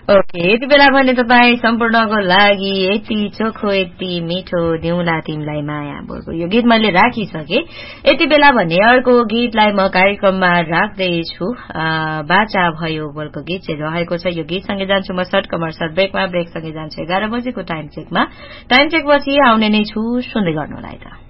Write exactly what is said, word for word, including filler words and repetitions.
Okay यति बेला भने तपाईँ सम्पूर्णको लागि यति चोखो यति मिठो दिउँला तिमीलाई माया बोलको यो गीत मैले राखिसके। यति बेला भने अर्को गीतलाई म कार्यक्रममा राख्दैछु। बाचा भयो बोलको गीत चाहिँ रहेको छ। यो गीतसँगै जान्छु म सर्ट कमर्सियल ब्रेकमा। ब्रेकसँगै जान्छु एघार बजेको टाइम चेकमा। टाइम चेकपछि आउने नै छु सुन्दै गर्नुलाई त।